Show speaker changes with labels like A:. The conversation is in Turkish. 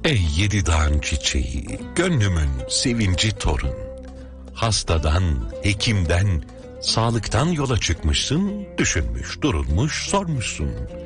A: Ey yedi dağın çiçeği, gönlümün sevinci torun. Hastadan, hekimden, sağlıktan yola çıkmışsın, düşünmüş, durulmuş, sormuşsun.